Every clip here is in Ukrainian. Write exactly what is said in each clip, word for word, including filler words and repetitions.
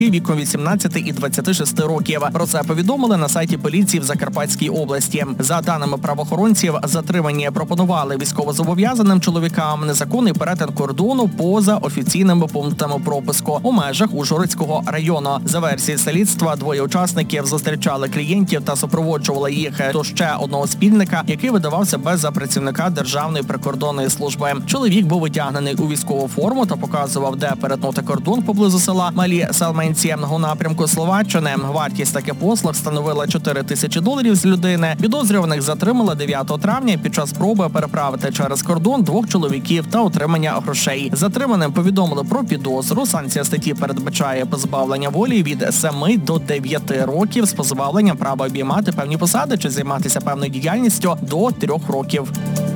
віком вісімнадцяти і двадцяти шести років. Про це повідомили на сайті поліції в Закарпатській області. За даними правоохоронців, затримані пропонували військовозобов'язаним чоловікам незаконний перетин кордону поза офіційними пунктами пропуску у межах Ужгородського району. За версією слідства, двоє учасників зустрічали клієнтів та супроводжували їх до ще одного спільника, який видавав себе за працівника Державної прикордонної служби. Чоловік був одягнений у військову форму та показував, де перетнути кордон поблизу села Малі Салменці у напрямку Словаччини. Вартість таких послуг становила чотири тисячі доларів з людини. Підозрюваних затримали дев'ятого травня під час спроби переправити через кордон двох чоловіків та отримання грошей. Затриманим повідомили про підозру. Санкція статті передбачає позбавлення волі від семи до дев'яти років з позбавленням права обіймати певні посади чи займатися певною діяльністю до трьох років.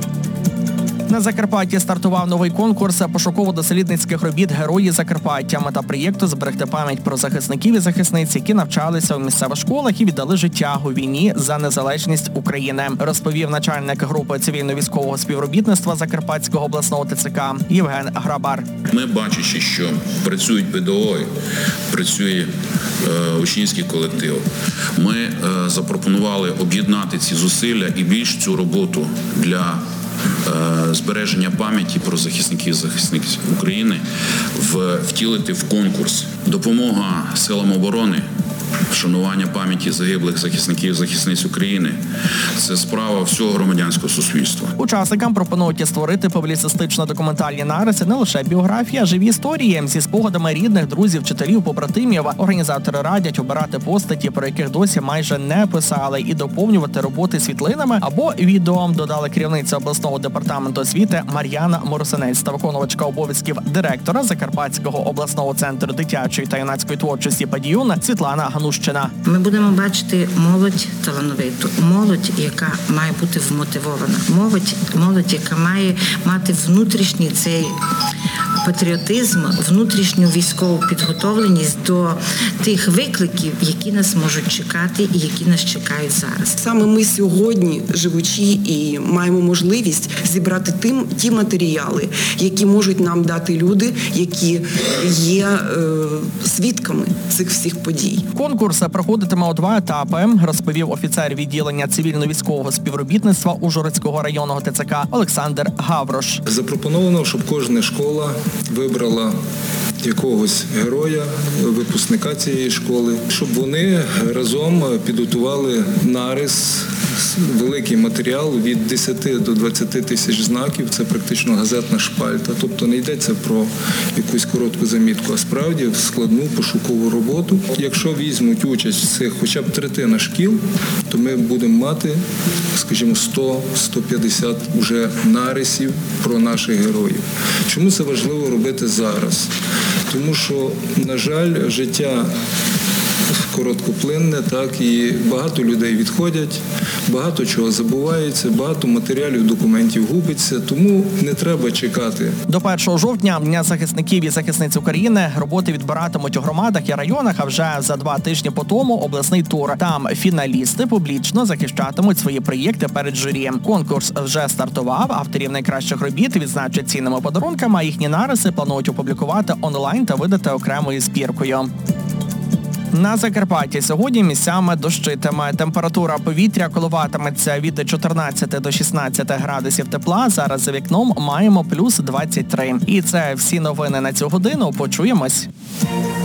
На Закарпатті стартував новий конкурс пошуково-дослідницьких робіт «Герої Закарпаття». Мета проєкту – зберегти пам'ять про захисників і захисниць, які навчалися у місцевих школах і віддали життя у війні за незалежність України, розповів начальник групи цивільно-військового співробітництва Закарпатського обласного ТЦК Євген Грабар. Ми, бачачи, що працюють педагоги, працює е, учнівський колектив, ми е, запропонували об'єднати ці зусилля і більш цю роботу для збереження пам'яті про захисників і захисниць України втілити в конкурс. Допомога силам оборони, вшанування пам'яті загиблих захисників і захисниць України – це справа всього громадянського суспільства. Учасникам пропонують створити публіцистично-документальні нариси, не лише біографії, а живі історії зі спогадами рідних, друзів, вчителів, побратимів. Організатори радять обирати постаті, про яких досі майже не писали, і доповнювати роботи світлинами або відео, додала керівниця обласного департаменту освіти Мар'яна Моросинець та виконувачка обов'язків директора Закарпатського обласного центру дитячої та юнацької творчості «Падіюн» Світлана Ганущина. Ми будемо бачити молодь талановиту, молодь, яка має бути вмотивована, молодь, молодь, яка має мати внутрішній цей патріотизм, внутрішню військову підготовленість до тих викликів, які нас можуть чекати і які нас чекають зараз. Саме ми сьогодні, живучи і маємо можливість зібрати тим, ті матеріали, які можуть нам дати люди, які є е, свідками цих всіх подій. Конкурс проходитиме у два етапи, розповів офіцер відділення цивільно-військового співробітництва Ужгородського районного ТЦК Олександр Гаврош. Запропоновано, щоб кожна школа вибрала якогось героя, випускника цієї школи, щоб вони разом підготували нарис, великий матеріал від десяти до двадцяти тисяч знаків, це практично газетна шпальта. Тобто не йдеться про якусь коротку замітку, а справді складну пошукову роботу. Якщо візьмуть участь в цих хоча б третина шкіл, то ми будемо мати, скажімо, сто - сто п'ятдесят уже нарисів про наших героїв. Чому це важливо робити зараз? Тому що, на жаль, життя короткоплинне, так, і багато людей відходять, багато чого забувається, багато матеріалів, документів губиться, тому не треба чекати. До першого жовтня, Дня захисників і захисниць України, роботи відбиратимуть у громадах і районах, а вже за два тижні по тому обласний тур. Там фіналісти публічно захищатимуть свої проєкти перед журі. Конкурс вже стартував, авторів найкращих робіт відзначать цінними подарунками, а їхні нариси планують опублікувати онлайн та видати окремою збіркою. На Закарпатті сьогодні місцями дощитиме. Температура повітря коливатиметься від чотирнадцяти до шістнадцяти градусів тепла. Зараз за вікном маємо плюс двадцять три. І це всі новини на цю годину. Почуємось.